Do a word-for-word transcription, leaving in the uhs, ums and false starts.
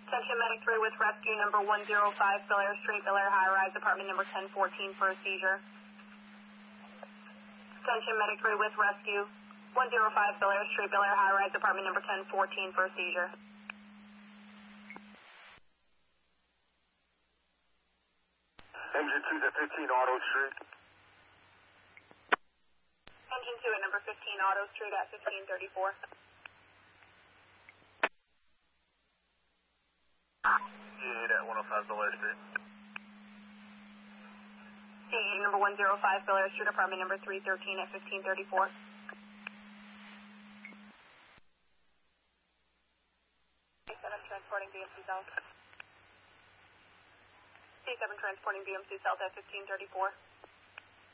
Attention Medic three with rescue number one oh five Bel Air Street, Bel Air High Rise, apartment number ten fourteen for a seizure. Attention Medic three with rescue one oh five Bel Air Street, Bel Air High Rise, apartment number ten fourteen for a seizure. Engine two to fifteen Auto Street. Engine two at number fifteen Auto Street at fifteen thirty-four. C eight at one oh five Bel Air Street. C eight number one oh five Bel Air Street, apartment number three thirteen at fifteen thirty-four. C seven transporting B M C South. C seven transporting B M C South at fifteen thirty-four.